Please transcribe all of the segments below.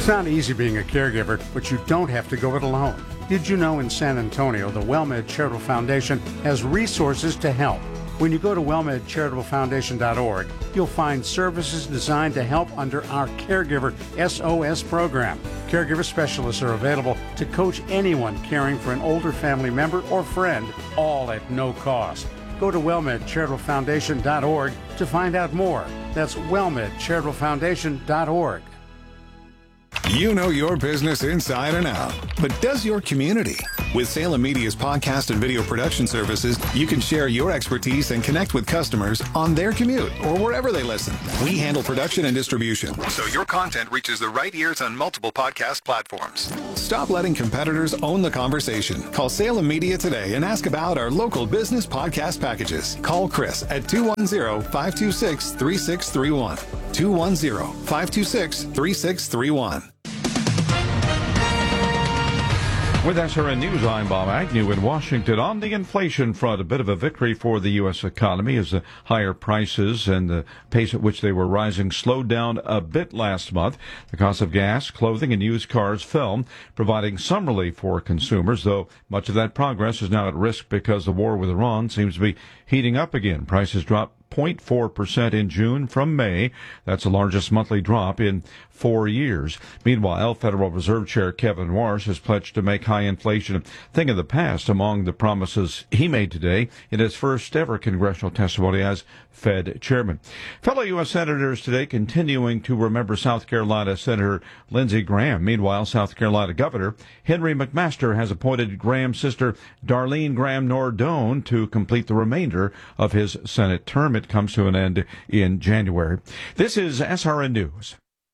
not easy being a caregiver, but you don't have to go it alone. Did you know in San Antonio, the WellMed Charitable Foundation has resources to help? When you go to wellmedcharitablefoundation.org, you'll find services designed to help under our Caregiver SOS program. Caregiver specialists are available to coach anyone caring for an older family member or friend, all at no cost. Go to wellmedcharitablefoundation.org to find out more. That's wellmedcharitablefoundation.org. You know your business inside and out, but does your community? With Salem Media's podcast and video production services, you can share your expertise and connect with customers on their commute or wherever they listen. We handle production and distribution, so your content reaches the right ears on multiple podcast platforms. Stop letting competitors own the conversation. Call Salem Media today and ask about our local business podcast packages. Call Chris at 210-526-3631. 210-526-3631. With SRN News, I'm Bob Agnew in Washington. On the inflation front, a bit of a victory for the U.S. economy as the higher prices and the pace at which they were rising slowed down a bit last month. The cost of gas, clothing, and used cars fell, providing some relief for consumers, though much of that progress is now at risk because the war with Iran seems to be heating up again. Prices dropped 0.4% in June from May. That's the largest monthly drop in 4 years. Meanwhile, Federal Reserve Chair Kevin Warsh has pledged to make high inflation a thing of the past among the promises he made today in his first ever congressional testimony as Fed chairman. Fellow U.S. senators today continuing to remember South Carolina Senator Lindsey Graham. Meanwhile, South Carolina Governor Henry McMaster has appointed Graham's sister Darlene Graham Nordone to complete the remainder of his Senate term. It comes to an end in January. This is SRN News.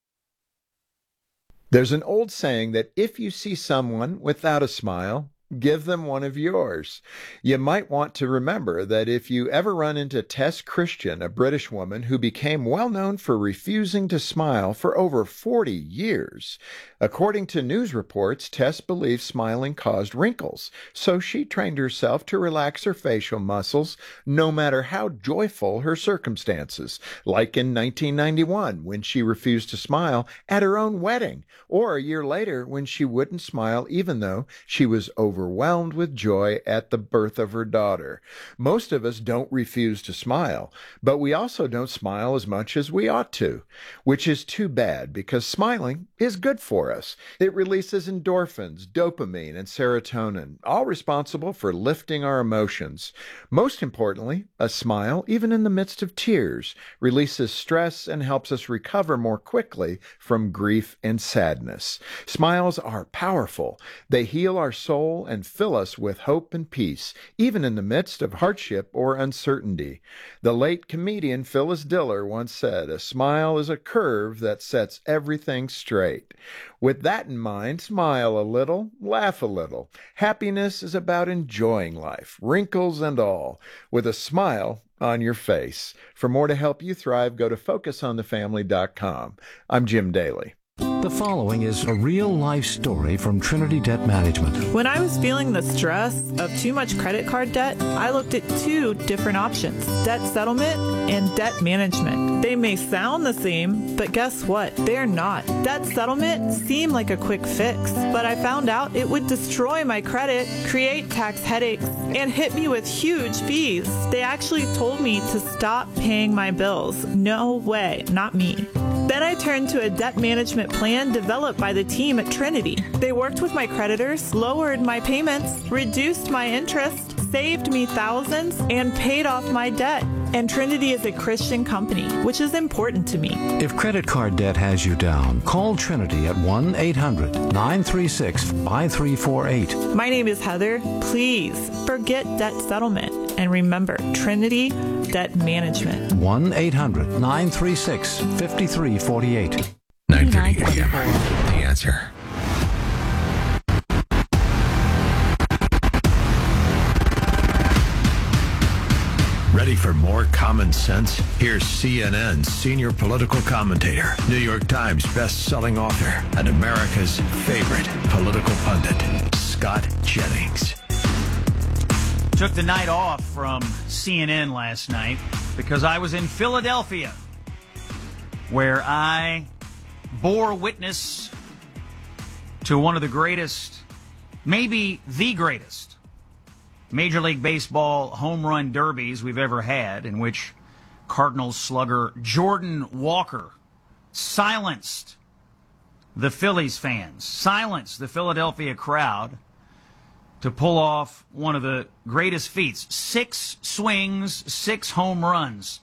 There's an old saying that if you see someone without a smile, give them one of yours. You might want to remember that if you ever run into Tess Christian, a British woman who became well known for refusing to smile for over 40 years. According to news reports, Tess believed smiling caused wrinkles, so she trained herself to relax her facial muscles no matter how joyful her circumstances, like in 1991 when she refused to smile at her own wedding, or a year later when she wouldn't smile even though she was overwhelmed with joy at the birth of her daughter. Most of us don't refuse to smile, but we also don't smile as much as we ought to, which is too bad because smiling is good for us. It releases endorphins, dopamine, and serotonin, all responsible for lifting our emotions. Most importantly, a smile, even in the midst of tears, releases stress and helps us recover more quickly from grief and sadness. Smiles are powerful. They heal our soul and fill us with hope and peace, even in the midst of hardship or uncertainty. The late comedian Phyllis Diller once said, "A smile is a curve that sets everything straight." With that in mind, smile a little, laugh a little. Happiness is about enjoying life, wrinkles and all, with a smile on your face. For more to help you thrive, go to FocusOnTheFamily.com. I'm Jim Daly. The following is a real-life story from Trinity Debt Management. When I was feeling the stress of too much credit card debt, I looked at two different options: debt settlement and debt management. They may sound the same, but guess what? They're not. Debt settlement seemed like a quick fix, but I found out it would destroy my credit, create tax headaches, and hit me with huge fees. They actually told me to stop paying my bills. No way, not me. Then I turned to a debt management plan developed by the team at Trinity. They worked with my creditors, lowered my payments, reduced my interest, saved me thousands, and paid off my debt. And Trinity is a Christian company, which is important to me. If credit card debt has you down, call Trinity at 1-800-936-5348. My name is Heather. Please forget debt settlement. And remember, Trinity Debt Management. 1-800-936-5348. 9:30 a.m. The Answer. Ready for more common sense? Here's CNN's senior political commentator, New York Times best-selling author, and America's favorite political pundit, Scott Jennings. Took the night off from CNN last night because I was in Philadelphia, where I bore witness to one of the greatest, maybe the greatest, Major League Baseball home run derbies we've ever had, in which Cardinals slugger Jordan Walker silenced the Phillies fans, silenced the Philadelphia crowd to pull off one of the greatest feats. 6 swings, 6 home runs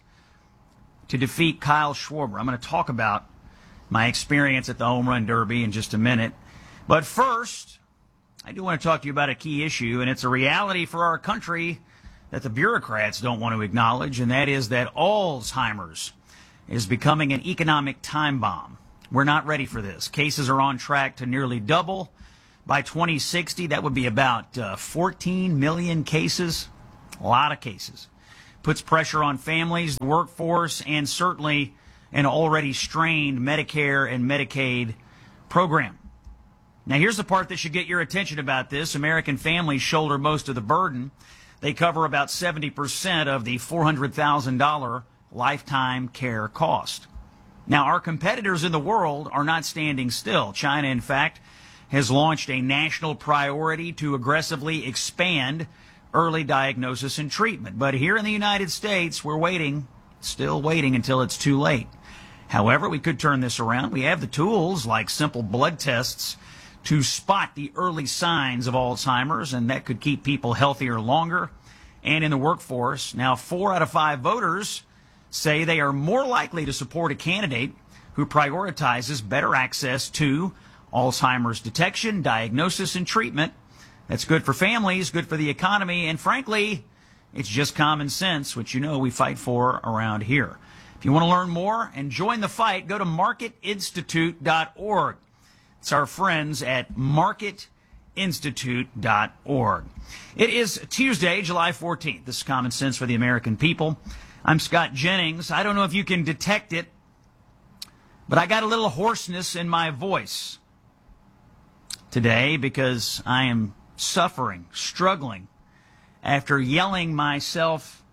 to defeat Kyle Schwarber. I'm going to talk about my experience at the Home Run Derby in just a minute. But first, I do want to talk to you about a key issue, and it's a reality for our country that the bureaucrats don't want to acknowledge, and that is that Alzheimer's is becoming an economic time bomb. We're not ready for this. Cases are on track to nearly double. By 2060, that would be about 14 million cases. A lot of cases. Puts pressure on families, the workforce, and certainly an already strained Medicare and Medicaid program. Now, here's the part that should get your attention about this. American families shoulder most of the burden. They cover about 70% of the $400,000 lifetime care cost. Now, our competitors in the world are not standing still. China, in fact, has launched a national priority to aggressively expand early diagnosis and treatment. But here in the United States, we're waiting, still waiting until it's too late. However, we could turn this around. We have the tools like simple blood tests to spot the early signs of Alzheimer's, and that could keep people healthier longer and in the workforce. Now, 4 out of 5 voters say they are more likely to support a candidate who prioritizes better access to Alzheimer's detection, diagnosis, and treatment. That's good for families, good for the economy, and frankly, it's just common sense, which you know we fight for around here. If you want to learn more and join the fight, go to marketinstitute.org. It's our friends at marketinstitute.org. It is Tuesday, July 14th. This is Common Sense for the American People. I'm Scott Jennings. I don't know if you can detect it, but I got a little hoarseness in my voice today because I am suffering, struggling after yelling myself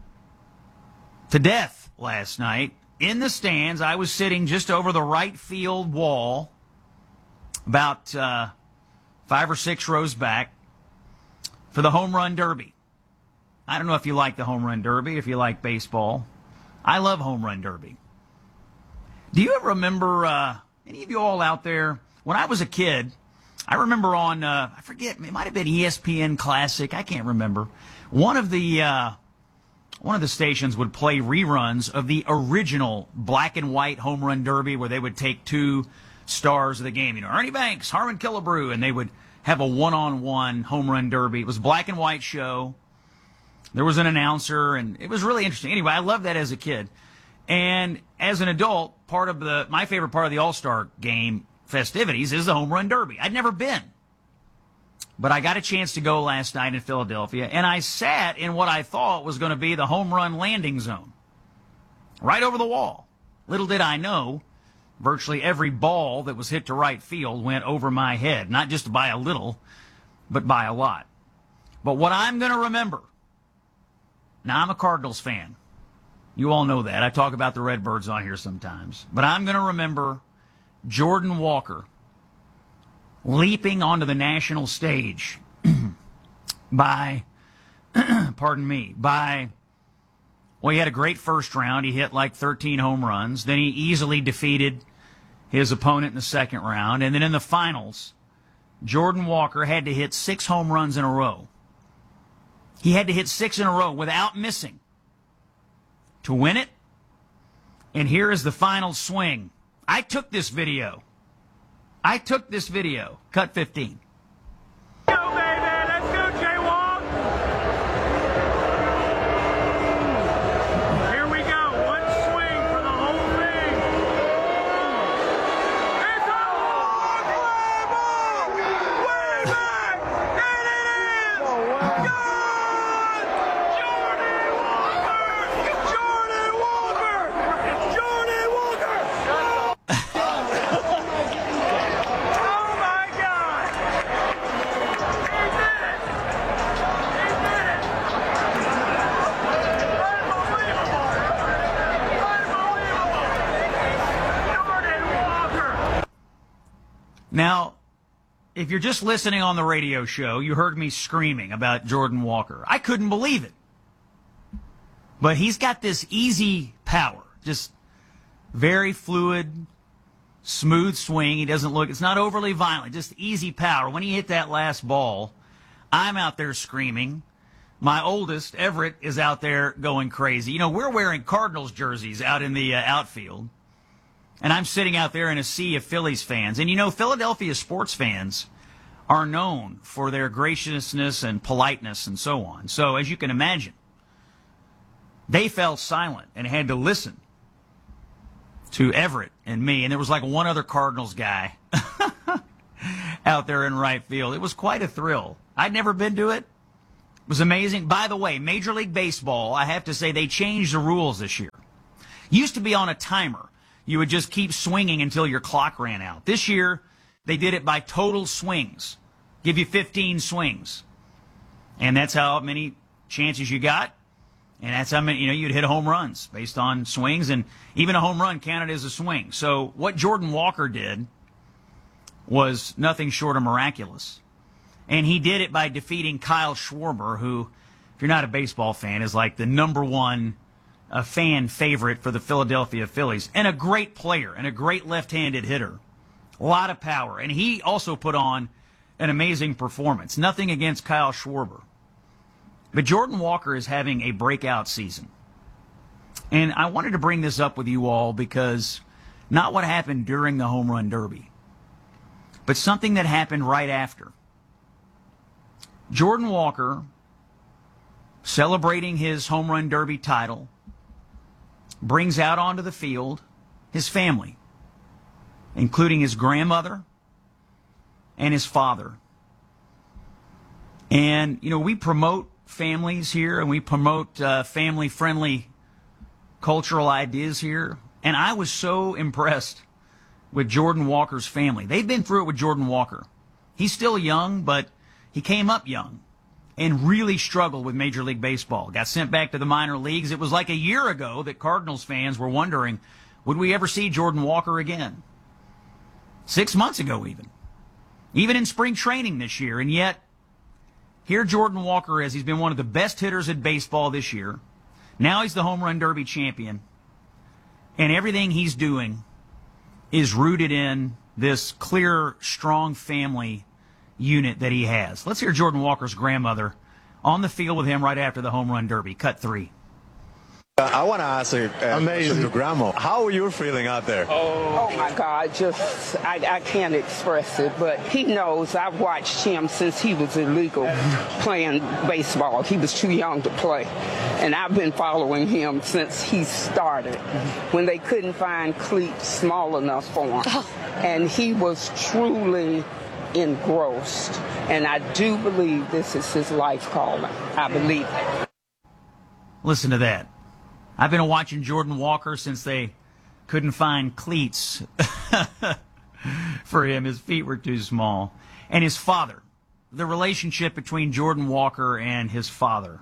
to death last night. In the stands, I was sitting just over the right field wall, about 5 or 6 rows back, for the Home Run Derby. I don't know if you like the Home Run Derby, if you like baseball. I love Home Run Derby. Do you ever remember, any of you all out there, when I was a kid, I remember on, I forget, it might have been ESPN Classic, I can't remember. One of the stations would play reruns of the original black and white Home Run Derby, where they would take 2 stars of the game, Ernie Banks, Harmon Killebrew, and they would have a one-on-one Home Run Derby. It was a black and white show. There was an announcer, and it was really interesting. Anyway, I loved that as a kid. And as an adult, my favorite part of the All-Star game festivities is the Home Run Derby. I'd never been, but I got a chance to go last night in Philadelphia, and I sat in what I thought was going to be the home run landing zone, right over the wall. Little did I know, virtually every ball that was hit to right field went over my head, not just by a little, but by a lot. But what I'm going to remember, now I'm a Cardinals fan. You all know that. I talk about the Redbirds on here sometimes. But I'm going to remember Jordan Walker leaping onto the national stage by, he had a great first round. He hit like 13 home runs. Then he easily defeated his opponent in the second round. And then in the finals, Jordan Walker had to hit 6 home runs in a row. He had to hit 6 in a row without missing to win it. And here is the final swing. I took this video. Cut 15. Go, baby! Let's go, Jaywalk! Here we go. One swing for the whole thing. It's a walk! Way back! And it is! Gone! Jordan Walker! Jordan Walker! Oh my God! He did it! He did it! Unbelievable! Unbelievable! Jordan Walker! Now, if you're just listening on the radio show, you heard me screaming about Jordan Walker. I couldn't believe it. But he's got this easy power, just very fluid, smooth swing. He doesn't look, it's not overly violent, just easy power. When he hit that last ball, I'm out there screaming. My oldest, Everett, is out there going crazy. You know, we're wearing Cardinals jerseys out in the outfield. And I'm sitting out there in a sea of Phillies fans. And, you know, Philadelphia sports fans are known for their graciousness and politeness and so on. So, as you can imagine, they fell silent and had to listen to Everett and me. And there was like one other Cardinals guy out there in right field. It was quite a thrill. I'd never been to it. It was amazing. By the way, Major League Baseball, I have to say, they changed the rules this year. Used to be on a timer. You would just keep swinging until your clock ran out. This year, they did it by total swings. Give you 15 swings. And that's how many chances you got. And that's how many, you'd hit home runs based on swings. And even a home run counted as a swing. So what Jordan Walker did was nothing short of miraculous. And he did it by defeating Kyle Schwarber, who, if you're not a baseball fan, is like the #1 a fan favorite for the Philadelphia Phillies, and a great player and a great left-handed hitter. A lot of power. And he also put on an amazing performance. Nothing against Kyle Schwarber. But Jordan Walker is having a breakout season. And I wanted to bring this up with you all because not what happened during the Home Run Derby, but something that happened right after. Jordan Walker, celebrating his Home Run Derby title, brings out onto the field his family, including his grandmother and his father. And, we promote families here, and we promote family-friendly cultural ideas here. And I was so impressed with Jordan Walker's family. They've been through it with Jordan Walker. He's still young, but he came up young and really struggled with Major League Baseball. Got sent back to the minor leagues. It was like a year ago that Cardinals fans were wondering, would we ever see Jordan Walker again? 6 months ago even in spring training this year. And yet, here Jordan Walker is. He's been one of the best hitters in baseball this year. Now he's the Home Run Derby champion. And everything he's doing is rooted in this clear, strong family unit that he has. Let's hear Jordan Walker's grandmother on the field with him right after the Home Run Derby. Cut 3. I want to ask your grandma, how are you feeling out there? Oh my God, I can't express it, but he knows. I've watched him since he was illegal playing baseball. He was too young to play. And I've been following him since he started, when they couldn't find cleats small enough for him. And he was truly engrossed. And I do believe this is his life calling. I believe it. Listen to that. I've been watching Jordan Walker since they couldn't find cleats for him. His feet were too small. And his father, the relationship between Jordan Walker and his father.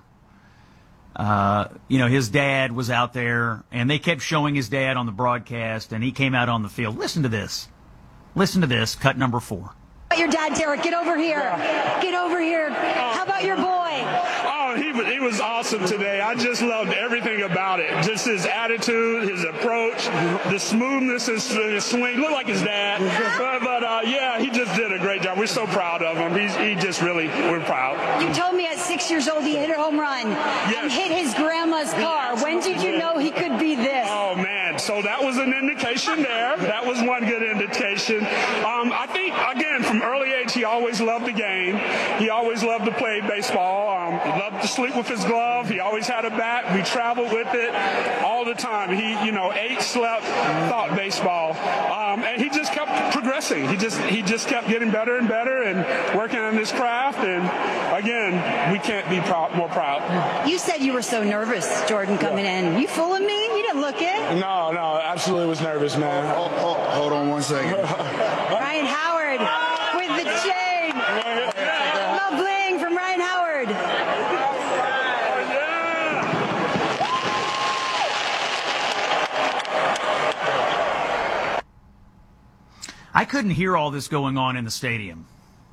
His dad was out there, and they kept showing his dad on the broadcast, and he came out on the field. Listen to this. Listen to this, cut number 4. Your dad, Derek, get over here. Get over here. How about your boy? Oh, he was awesome today. I just loved everything about it. Just his attitude, his approach, the smoothness, his swing. Looked like his dad. But he just did a great job. We're so proud of him. We're proud. You told me at 6 years old he hit a home run and hit his grandma's car. When did you know he could be this? Oh, man. So that was an indication there. That was one good indication. I think, again, from early age, he always loved the game. He always loved to play baseball. He loved to sleep with his glove. He always had a bat. We traveled with it all the time. He, ate, slept, thought baseball. And he just kept progressing. He just kept getting better and better and working on his craft. And, again, we can't be more proud. You said you were so nervous, Jordan, coming in. You fooling me? You didn't look it. No, absolutely was nervous, man. Hold on 1 second. Ryan Howard with the chain. No bling from Ryan Howard. I couldn't hear all this going on in the stadium.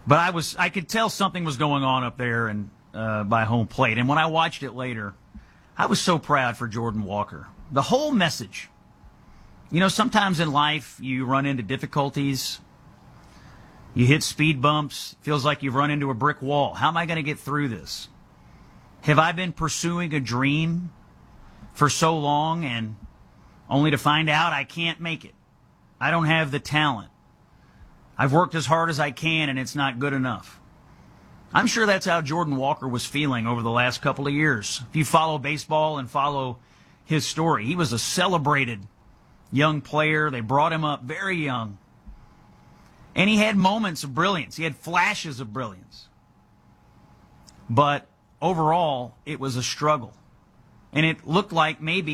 But I could tell something was going on up there and by home plate. And when I watched it later, I was so proud for Jordan Walker. The whole message. You know, sometimes in life you run into difficulties. You hit speed bumps. Feels like you've run into a brick wall. How am I going to get through this? Have I been pursuing a dream for so long and only to find out I can't make it? I don't have the talent. I've worked as hard as I can and it's not good enough. I'm sure that's how Jordan Walker was feeling over the last couple of years. If you follow baseball and follow his story, he was a celebrated young player. They brought him up very young. And he had moments of brilliance. He had flashes of brilliance. But overall, it was a struggle. And it looked like maybe